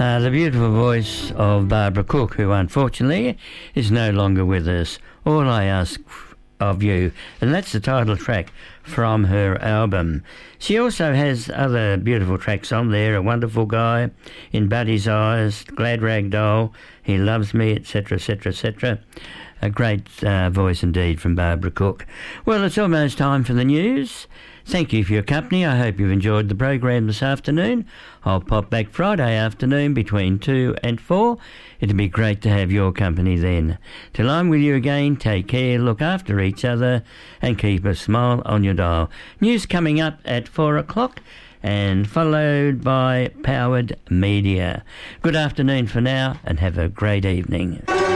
The beautiful voice of Barbara Cook, who unfortunately is no longer with us. All I Ask of You, and that's the title track from her album. She also has other beautiful tracks on there: A Wonderful Guy, In Buddy's Eyes, Glad Rag Doll, He Loves Me, etc, etc, etc. A great voice indeed from Barbara Cook. Well, it's almost time for the news. Thank you for your company. I hope you've enjoyed the program this afternoon. I'll pop back Friday afternoon between 2 and 4. It'll be great to have your company then. Till I'm with you again, take care, look after each other, and keep a smile on your dial. News coming up at 4 o'clock, and followed by Powered Media. Good afternoon for now, and have a great evening.